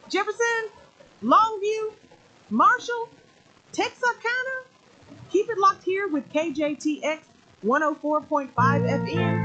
Jefferson, Longview, Marshall, Texarkana. Keep it locked here with KJTX 104.5 FM.